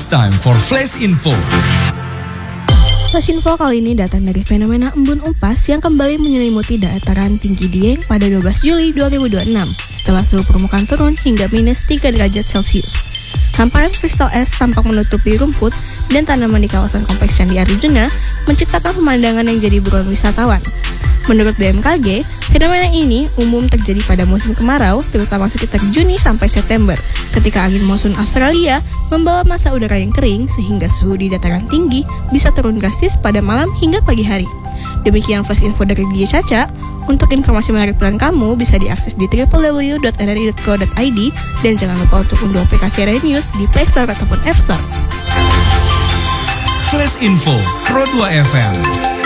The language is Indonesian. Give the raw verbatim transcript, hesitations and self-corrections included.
It's time for Flash Info. Flash Info kali ini datang dari fenomena embun umpas yang kembali menyelimuti dataran tinggi Dieng pada dua belas Juli dua ribu dua puluh enam setelah suhu permukaan turun hingga minus tiga derajat Celcius. Hamparan kristal es tampak menutupi rumput dan tanaman di kawasan kompleks Candi Arjuna, menciptakan pemandangan yang jadi buruan wisatawan. Menurut B M K G, fenomena ini umum terjadi pada musim kemarau, terutama sekitar Juni sampai September, ketika angin monsun Australia membawa massa udara yang kering sehingga suhu di dataran tinggi bisa turun drastis pada malam hingga pagi hari. Demikian flash info dari D J Caca. Untuk informasi menarik pilihan kamu bisa diakses di w w w dot r r i dot co dot i d dan jangan lupa untuk unduh aplikasi R R I News di Play Store ataupun App Store. Flash Info Pro dua F M.